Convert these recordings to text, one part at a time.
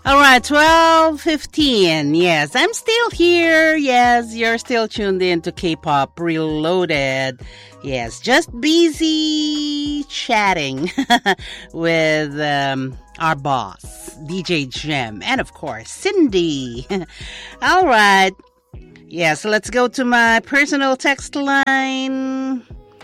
All right, 12:15. Yes, I'm still here. Yes, you're still tuned in to K-Pop Reloaded. Yes, just busy chatting with our boss, DJ Jim, and of course, Cindy. All right. Yes, let's go to my personal text line.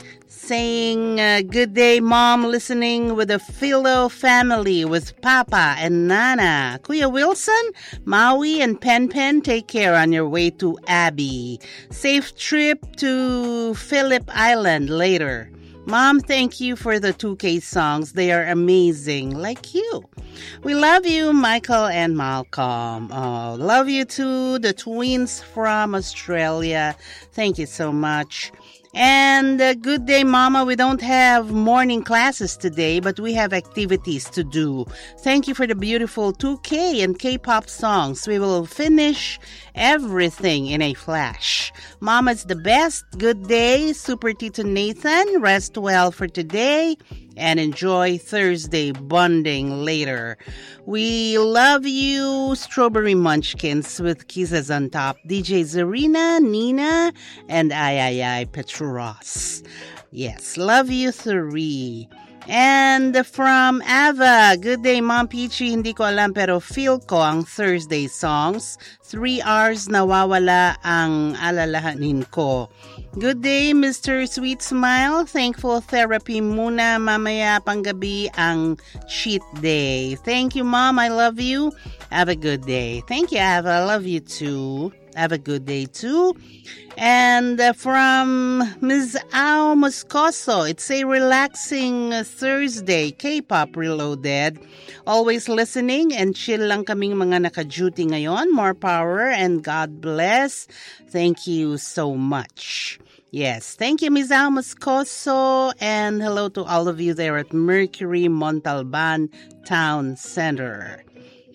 Saying, good day, Mom, listening with the Philo family, with Papa and Nana. Kuya Wilson, Maui, and Pen Pen, take care on your way to Abby. Safe trip to Phillip Island later. Mom, thank you for the 2K songs. They are amazing, like you. We love you, Michael and Malcolm. Oh, love you too, the twins from Australia. Thank you so much. And good day, Mama. We don't have morning classes today, but we have activities to do. Thank you for the beautiful 2K and K-pop songs. We will finish everything in a flash. Mama's the best. Good day, Super Tito Nathan. Rest well for today and enjoy Thursday bonding later. We love you, Strawberry Munchkins with kisses on top. DJ Zarina, Nina, and I Petros. Yes, love you 3. And from Ava, good day, Mom Peachy. Hindi ko alam pero feel ko ang Thursday songs. 3 hours nawawala ang alalahanin ko. Good day, Mr. Sweet Smile. Thankful therapy muna. Mamaya panggabi ang cheat day. Thank you, Mom. I love you. Have a good day. Thank you, Ava. I love you too. Have a good day too. And from Ms. Ao Moscoso, it's a relaxing Thursday, K-Pop Reloaded. Always listening and chill lang kaming mga naka-duty ngayon. More power and God bless. Thank you so much. Yes, thank you, Ms. Ao Moscoso, and hello to all of you there at Mercury Montalban Town Center.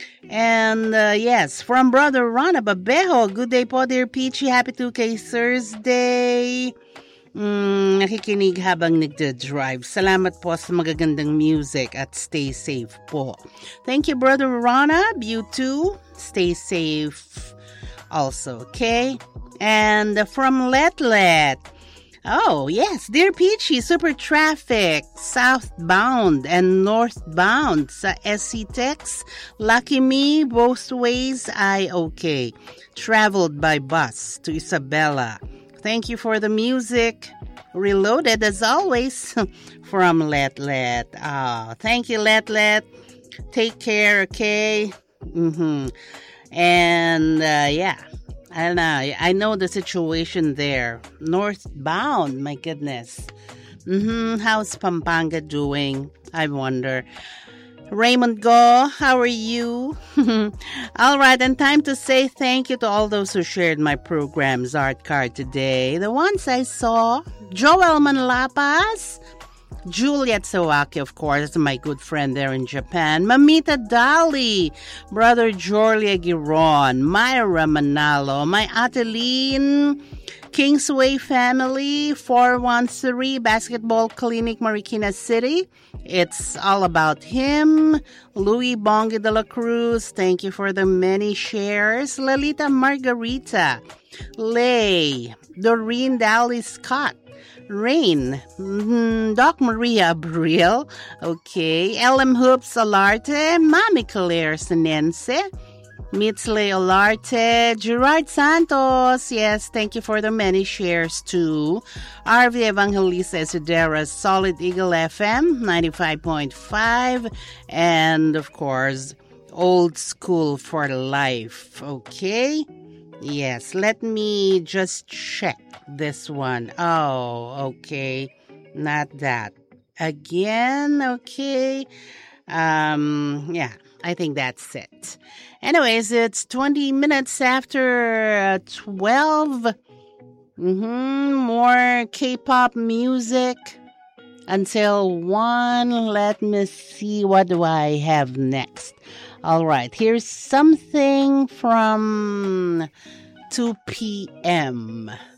And yes, from Brother Rana Babejo, good day po, dear Peachy. Happy 2K Thursday. Nakikinig habang nagda-drive. Salamat po sa magagandang music at stay safe po. Thank you, Brother Rana. You too. Stay safe also, okay? And from Letlet. Oh, yes, Dear Peachy, super traffic, southbound and northbound sa SC Tex. Lucky me, both ways, I okay. Traveled by bus to Isabela. Thank you for the music. Reloaded as always from Letlet. Thank you, Letlet. Take care, okay? And, yeah. I know the situation there. Northbound, my goodness. How's Pampanga doing? I wonder. Raymond Go, how are you? All right, and time to say thank you to all those who shared my program's art card today. The ones I saw, Joel Manlapas, Juliet Sawaki, of course, my good friend there in Japan. Mamita Dali, Brother Jorlia Giron, Myra Manalo, my Ateline, Kingsway family, 413 Basketball Clinic, Marikina City. It's all about him. Louis Bongi de la Cruz, thank you for the many shares. Lalita Margarita, Lay, Doreen Dally Scott, Rain, Doc Maria Abril, okay, LM Hoops Alarte, Mami Claire Sinense, Mitzle Olarte, Gerard Santos, yes, thank you for the many shares too. RV Evangelista Esidera, Solid Eagle FM 95.5, and of course, Old School for Life, okay? Yes, let me just check this one. Oh, okay. Not that. Again, okay. Yeah, I think that's it. Anyways, it's 20 minutes after 12. More K-pop music until 1. Let me see, what do I have next? All right, here's something from 2 p.m.